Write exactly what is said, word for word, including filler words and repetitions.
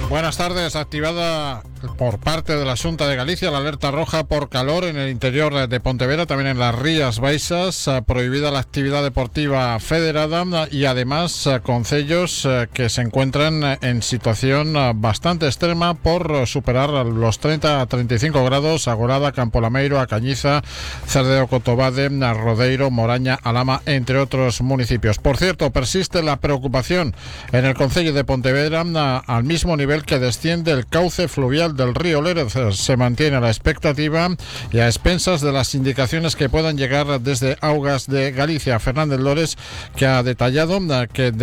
Buenas tardes. Activada por parte de la Xunta de Galicia la alerta roja por calor en el interior de Pontevedra, también en las Rías Baixas, prohibida la actividad deportiva federada y además concellos que se encuentran en situación bastante extrema por superar los treinta a treinta y cinco grados: Agorada, Campolameiro, A Cañiza, Cerdeo, Cotobade, Rodeiro, Moraña, Alama, entre otros municipios. Por cierto, persiste la preocupación en el concello de Pontevedra al mismo nivel que desciende el cauce fluvial del río Lérez. Se mantiene la expectativa y a expensas de las indicaciones que puedan llegar desde Augas de Galicia. Fernández Lores, que ha detallado que